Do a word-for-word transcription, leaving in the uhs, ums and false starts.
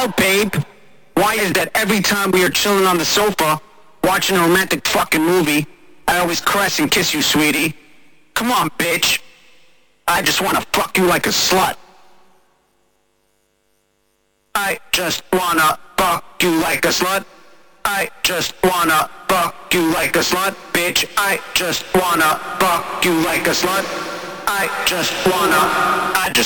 hell, babe? Why is that every time we are chilling on the sofa, watching a romantic fucking movie, I always caress and kiss you, sweetie? Come on, bitch. I just wanna fuck you like a slut. I just wanna fuck you like a slut. I just wanna fuck you like a slut, bitch. I just wanna fuck you like a slut. I just wanna, I just